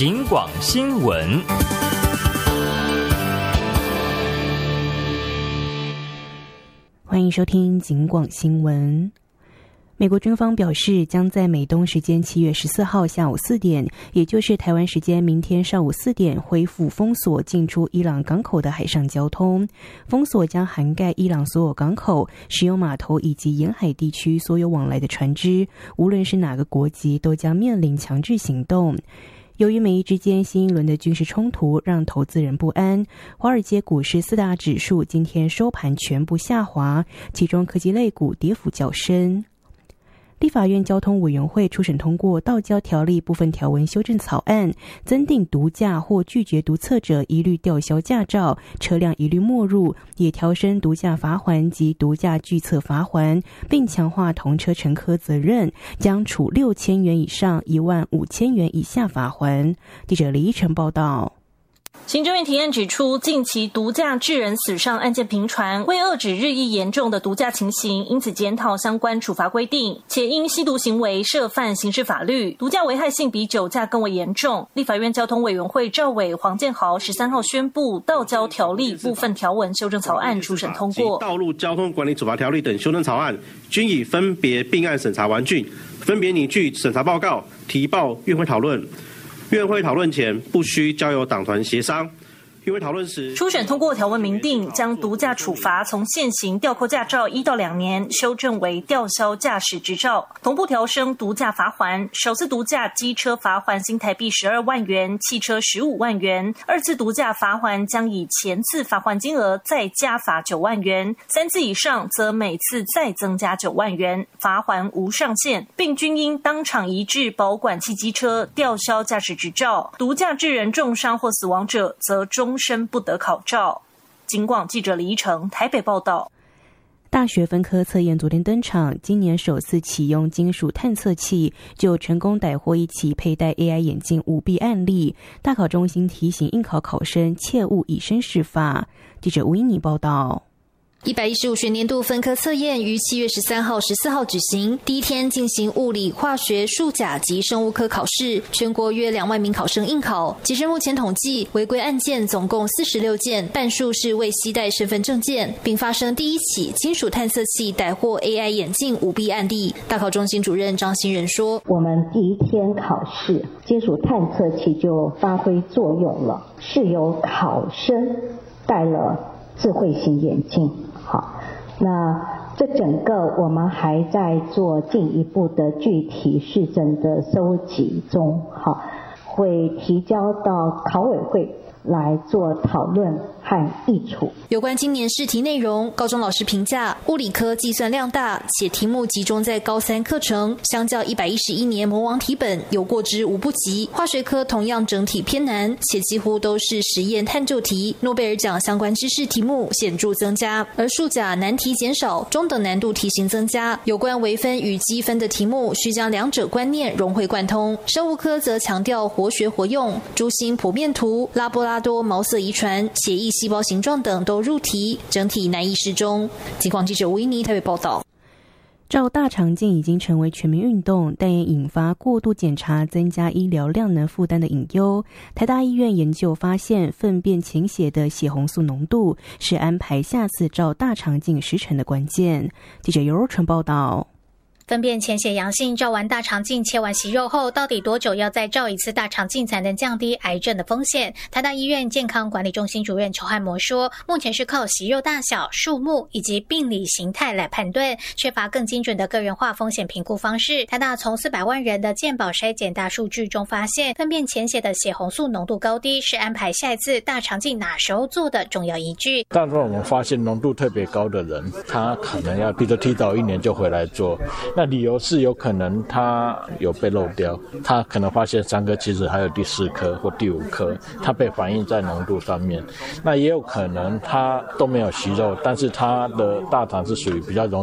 警广新闻。 欢迎收听警广新闻。美国军方表示，将在美东时间7月14号下午4点，也就是台湾时间明天上午4点，恢复封锁进出伊朗港口的海上交通。封锁将涵盖伊朗所有港口、石油码头以及沿海地区所有往来的船只，无论是哪个国籍，都将面临强制行动。由于美伊之间新一轮的军事冲突让投资人不安，华尔街股市4大指数今天收盘全部下滑，其中科技类股跌幅较深。立法院交通委员会初审通过道交条例部分条文修正草案，增订毒驾或拒绝毒测者一律吊销驾照，车辆一律没入，也调升毒驾罚锾及毒驾拒测罚锾，并强化同车乘客责任，将处6000元以上15000元以下罚锾。记者李依晨报道。 行政院提案指出，近期毒驾致人死伤案件频传，为遏止日益严重的毒驾情形，因此检讨相关处罚规定，且因吸毒行为涉犯刑事法律，毒驾危害性比酒驾更为严重。立法院交通委员会召委黄建豪13号宣布，道交条例部分条文修正草案初审通过。 道路交通管理处罚条例等修正草案均已分别并案审查完竣，分别拟具审查报告提报院会讨论。院会讨论前不需交由党团协商。院会讨论时， 初审通过条文明定，将毒驾处罚从现行吊扣驾照1到2年，修正为吊销驾驶执照，同步调升毒驾罚锾，首次毒驾机车罚锾新台币12万元，汽车15万元；二次毒驾罚锾将以前次罚锾金额再加罚9万元，三次以上则每次再增加9万元，罚锾无上限，并均应当场移至保管汽机车，吊销驾驶执照。毒驾致人重伤或死亡者，则终身不得考照。警广记者李依晨台北报道。 大学分科测验昨天登场，今年首次启用金属探测器，就成功逮获一起佩戴 AI 眼镜舞弊案例。大考中心提醒应考考生切勿以身试法。记者吴英妮报道。 115学年度分科测验于7月13号、14号举行，第一天进行物理、化学、数甲及生物科考试，全国约2万名考生应考。截至目前统计，违规案件总共46件，半数是未携带身份证件，并发生第一起金属探测器逮获 AI 眼镜舞弊案例。大考中心主任张新仁说：“ 我们第一天考试，金属探测器就发挥作用了，是由考生戴了智慧型眼镜。好，那这整个我们还在做进一步的具体事证的收集中，好，会提交到考委会来做讨论和议处。 有关今年试题内容，高中老师评价物理科计算量大，且题目集中在高3课程，相较111年魔王题本有过之无不及。化学科同样整体偏难，且几乎都是实验探究题，诺贝尔奖相关知识题目显著增加，而数甲难题减少，中等难度题型增加。有关微分与积分的题目，需将两者观念融会贯通。生物科则强调活学活用，珠心剖面图、拉布拉多毛色遗传、血液细胞形状等都入题，整体难易适中。警广记者吴依妮台北报道。 照大肠镜已经成为全民运动，但也引发过度检查增加医疗量能负担的隐忧。台大医院研究发现，粪便潜血的血红素浓度是安排下次照大肠镜时程的关键。记者尤若纯报道。 粪便潜血阳性，照完大肠镜切完息肉后，到底多久要再照一次大肠镜才能降低癌症的风险？台大医院健康管理中心主任邱汉模说，目前是靠息肉大小、数目以及病理形态来判断，缺乏更精准的个人化风险评估方式。台大从400万人的健保筛检大数据中发现，粪便潜血的血红素浓度高低是安排下一次大肠镜哪时候做的重要依据。 但是我们发现浓度特别高的人，他可能要比如提早1年就回来做。那理由是有可能他有被漏掉，他可能发现3颗，其实还有第4颗或第5颗，他被反映在浓度上面。那也有可能他都没有息肉，但是他的大肠是属于比较容易